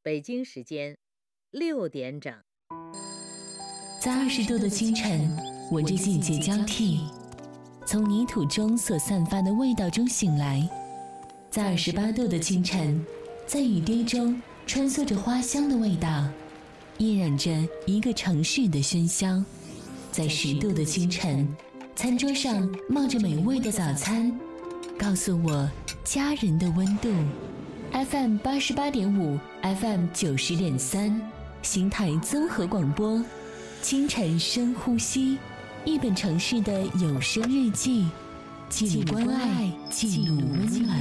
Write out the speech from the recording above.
北京时间6点整。 在20度的清晨，闻着季节交替，从泥土中所散发的味道中醒来；在28度的清晨，在雨滴中穿梭着花香的味道，依染着一个城市的喧嚣。在10度的清晨，餐桌上冒着美味的早餐，告诉我家人的温度。FM 88.5 FM 90.3新台综合广播，清晨深呼吸，一本城市的有声日记，记录关爱，记录温暖。